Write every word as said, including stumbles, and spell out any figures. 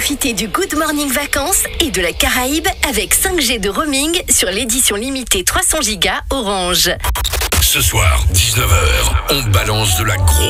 Profitez du Good Morning Vacances et de la Caraïbe avec cinq G de roaming sur l'édition limitée trois cents gigas Orange. Ce soir, dix-neuf heures, on balance de la grosse